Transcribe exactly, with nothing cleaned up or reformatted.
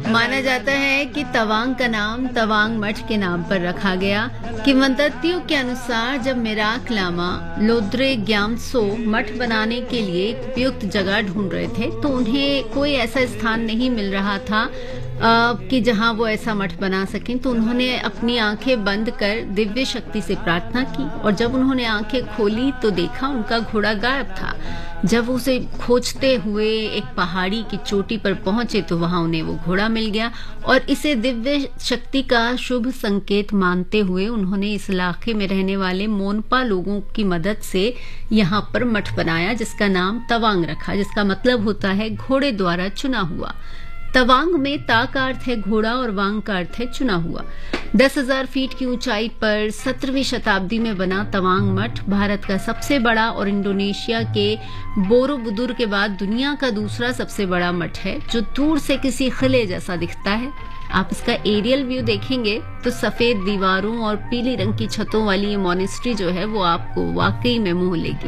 माना जाता है कि तवांग का नाम तवांग मठ के नाम पर रखा गया। किंवदंतियों के अनुसार जब मेराक लामा लोद्रे ग्यामत्सो मठ बनाने के लिए एक उपयुक्त जगह ढूंढ रहे थे तो उन्हें कोई ऐसा स्थान नहीं मिल रहा था आ, कि जहां वो ऐसा मठ बना सकें, तो उन्होंने अपनी आंखें बंद कर दिव्य शक्ति से प्रार्थना की और जब उन्होंने आंखें खोली तो देखा उनका घोड़ा गायब था। जब उसे खोजते हुए एक पहाड़ी की चोटी पर पहुंचे तो वहां उन्हें वो घोड़ा मिल गया और इसे दिव्य शक्ति का शुभ संकेत मानते हुए उन्होंने इस इलाके में रहने वाले मोनपा लोगों की मदद से यहाँ पर मठ बनाया, जिसका नाम तवांग रखा, जिसका मतलब होता है घोड़े द्वारा चुना हुआ। तवांग में ता का अर्थ है घोड़ा और वांग का अर्थ है चुना हुआ। दस हजार फीट की ऊंचाई पर सत्रहवीं शताब्दी में बना तवांग मठ भारत का सबसे बड़ा और इंडोनेशिया के बोरोबुदुर के बाद दुनिया का दूसरा सबसे बड़ा मठ है, जो दूर से किसी किले जैसा दिखता है। आप इसका एरियल व्यू देखेंगे तो सफेद दीवारों और पीली रंग की छतों वाली ये मॉनेस्ट्री जो है वो आपको वाकई में मोह लेगी।